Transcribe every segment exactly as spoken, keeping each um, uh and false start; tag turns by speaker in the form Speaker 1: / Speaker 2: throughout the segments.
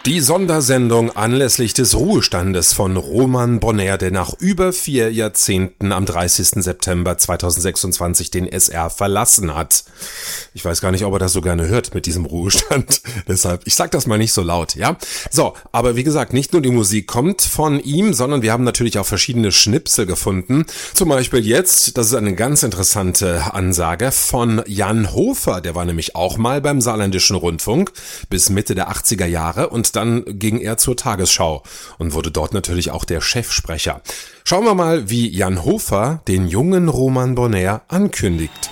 Speaker 1: Die Sondersendung anlässlich des Ruhestandes von Roman Bonheur, der nach über vier Jahrzehnten am dreißigsten September zweitausendsechsundzwanzig den S R verlassen hat. Ich weiß gar nicht, ob er das so gerne hört mit diesem Ruhestand. Deshalb, ich sag das mal nicht so laut, ja? So, aber wie gesagt, nicht nur die Musik kommt von ihm, sondern wir haben natürlich auch verschiedene Schnipsel gefunden. Zum Beispiel jetzt, das ist eine ganz interessante Ansage von Jan Hofer. Der war nämlich auch mal beim Saarländischen Rundfunk bis Mitte der achtziger Jahre und dann ging er zur Tagesschau und wurde dort natürlich auch der Chefsprecher. Schauen wir mal, wie Jan Hofer den jungen Roman Bonheur ankündigt.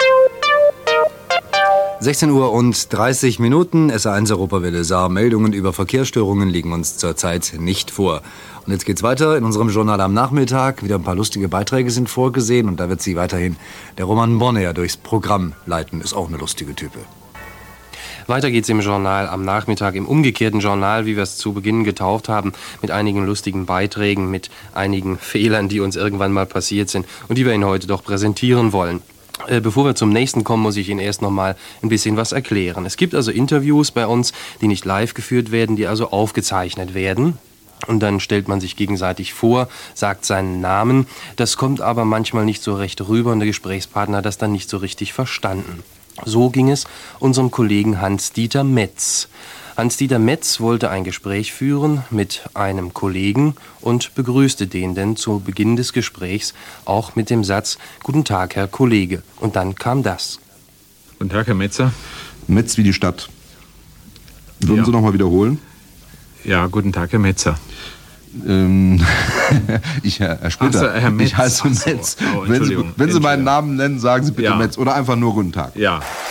Speaker 2: sechzehn Uhr und dreißig Minuten, S A eins Europawelle Saar. Meldungen über Verkehrsstörungen liegen uns zurzeit nicht vor. Und jetzt geht's weiter in unserem Journal am Nachmittag. Wieder ein paar lustige Beiträge sind vorgesehen und da wird sie weiterhin der Roman Bonheur durchs Programm leiten. Ist auch eine lustige Type.
Speaker 3: Weiter geht's im Journal am Nachmittag, im umgekehrten Journal, wie wir es zu Beginn getauft haben, mit einigen lustigen Beiträgen, mit einigen Fehlern, die uns irgendwann mal passiert sind und die wir Ihnen heute doch präsentieren wollen. Äh, bevor wir zum nächsten kommen, muss ich Ihnen erst noch mal ein bisschen was erklären. Es gibt also Interviews bei uns, die nicht live geführt werden, die also aufgezeichnet werden. Und dann stellt man sich gegenseitig vor, sagt seinen Namen. Das kommt aber manchmal nicht so recht rüber und der Gesprächspartner hat das dann nicht so richtig verstanden. So ging es unserem Kollegen Hans-Dieter Metz. Hans-Dieter Metz wollte ein Gespräch führen mit einem Kollegen und begrüßte den denn zu Beginn des Gesprächs auch mit dem Satz: Guten Tag, Herr Kollege. Und dann kam das.
Speaker 4: Guten Tag, Herr Metzer.
Speaker 5: Metz wie die Stadt. Würden
Speaker 4: Ja.
Speaker 5: Sie noch mal wiederholen?
Speaker 4: Ja, guten Tag, Herr Metzer.
Speaker 5: Ähm, ich, Herr, Herr Splitter,
Speaker 4: Ach so, Herr Metz.
Speaker 5: ich heiße
Speaker 4: Ach so.
Speaker 5: Metz.
Speaker 4: Oh,
Speaker 5: wenn Sie,
Speaker 4: Entschuldigung.
Speaker 5: wenn Sie meinen
Speaker 4: Entschuldigung.
Speaker 5: Namen nennen, sagen Sie bitte
Speaker 4: Ja.
Speaker 5: Metz oder einfach nur Guten Tag.
Speaker 4: Ja,